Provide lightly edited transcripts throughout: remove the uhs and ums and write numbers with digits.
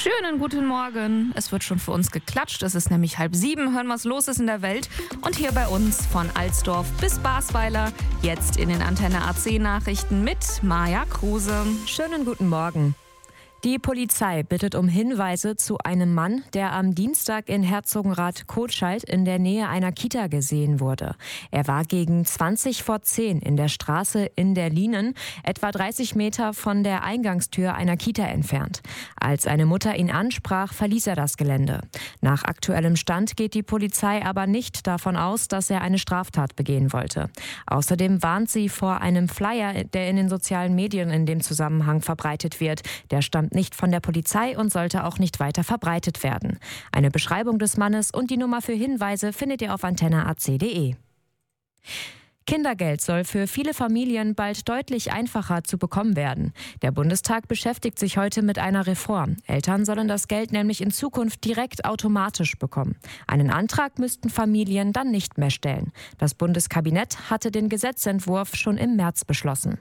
Schönen guten Morgen. Es wird schon für uns geklatscht. Es ist nämlich 6:30. Hören, was los ist in der Welt. Und hier bei uns von Alsdorf bis Basweiler. Jetzt in den Antenne AC Nachrichten mit Maja Kruse. Schönen guten Morgen. Die Polizei bittet um Hinweise zu einem Mann, der am Dienstag in Herzogenrath-Kotscheid in der Nähe einer Kita gesehen wurde. Er war gegen 20:10 in der Straße in der Lienen, etwa 30 Meter von der Eingangstür einer Kita entfernt. Als eine Mutter ihn ansprach, verließ er das Gelände. Nach aktuellem Stand geht die Polizei aber nicht davon aus, dass er eine Straftat begehen wollte. Außerdem warnt sie vor einem Flyer, der in den sozialen Medien in dem Zusammenhang verbreitet wird. Der stammt nicht von der Polizei und sollte auch nicht weiter verbreitet werden. Eine Beschreibung des Mannes und die Nummer für Hinweise findet ihr auf antenneac.de. Kindergeld soll für viele Familien bald deutlich einfacher zu bekommen werden. Der Bundestag beschäftigt sich heute mit einer Reform. Eltern sollen das Geld nämlich in Zukunft direkt automatisch bekommen. Einen Antrag müssten Familien dann nicht mehr stellen. Das Bundeskabinett hatte den Gesetzentwurf schon im März beschlossen.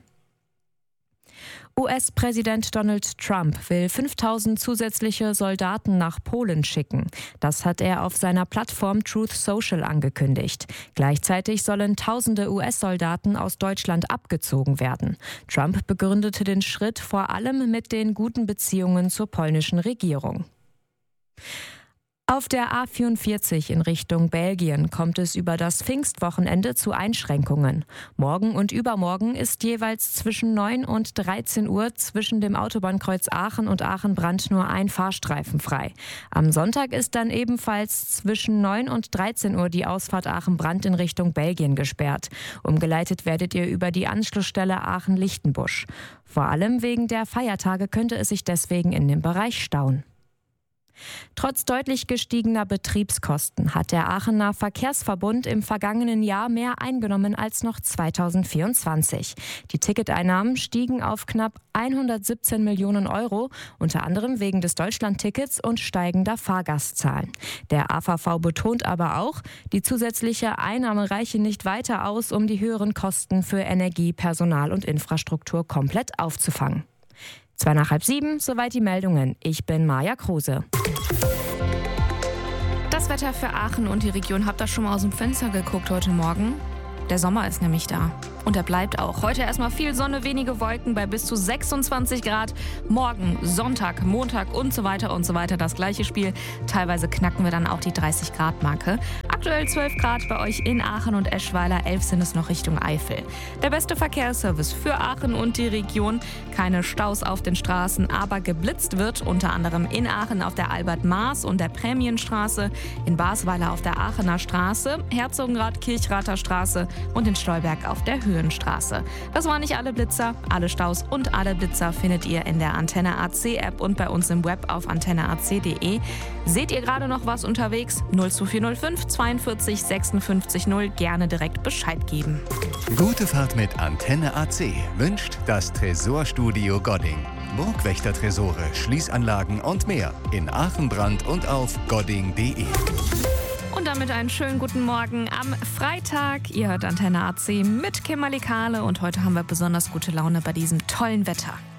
US-Präsident Donald Trump will 5.000 zusätzliche Soldaten nach Polen schicken. Das hat er auf seiner Plattform Truth Social angekündigt. Gleichzeitig sollen tausende US-Soldaten aus Deutschland abgezogen werden. Trump begründete den Schritt vor allem mit den guten Beziehungen zur polnischen Regierung. Auf der A44 in Richtung Belgien kommt es über das Pfingstwochenende zu Einschränkungen. Morgen und übermorgen ist jeweils zwischen 9 und 13 Uhr zwischen dem Autobahnkreuz Aachen und Aachen-Brandt nur ein Fahrstreifen frei. Am Sonntag ist dann ebenfalls zwischen 9 und 13 Uhr die Ausfahrt Aachen-Brandt in Richtung Belgien gesperrt. Umgeleitet werdet ihr über die Anschlussstelle Aachen-Lichtenbusch. Vor allem wegen der Feiertage könnte es sich deswegen in dem Bereich stauen. Trotz deutlich gestiegener Betriebskosten hat der Aachener Verkehrsverbund im vergangenen Jahr mehr eingenommen als noch 2024. Die Ticketeinnahmen stiegen auf knapp 117 Millionen Euro, unter anderem wegen des Deutschlandtickets und steigender Fahrgastzahlen. Der AVV betont aber auch, die zusätzliche Einnahme reiche nicht weiter aus, um die höheren Kosten für Energie, Personal und Infrastruktur komplett aufzufangen. 6:30, soweit die Meldungen. Ich bin Maja Kruse. Das Wetter für Aachen und die Region. Habt ihr schon mal aus dem Fenster geguckt heute Morgen? Der Sommer ist nämlich da. Und er bleibt auch. Heute erstmal viel Sonne, wenige Wolken bei bis zu 26 Grad. Morgen, Sonntag, Montag und so weiter das gleiche Spiel. Teilweise knacken wir dann auch die 30-Grad-Marke. Aktuell 12 Grad bei euch in Aachen und Eschweiler, 11 sind es noch Richtung Eifel. Der beste Verkehrsservice für Aachen und die Region. Keine Staus auf den Straßen, aber geblitzt wird unter anderem in Aachen auf der Albert-Maas und der Prämienstraße, in Basweiler auf der Aachener Straße, Herzogenrath-Kirchrather Straße und in Stolberg auf der Höhenstraße. Das waren nicht alle Blitzer. Alle Staus und alle Blitzer findet ihr in der Antenne AC App und bei uns im Web auf antenneac.de. Seht ihr gerade noch was unterwegs? 02405 42 56 0. Gerne direkt Bescheid geben. Gute Fahrt mit Antenne AC wünscht das Tresorstudio Godding. Burgwächter-Tresore, Schließanlagen und mehr in Aachen, Brandt und auf godding.de. Und damit einen schönen guten Morgen am Freitag. Ihr hört Antenne AC mit Kimberly Kahle und heute haben wir besonders gute Laune bei diesem tollen Wetter.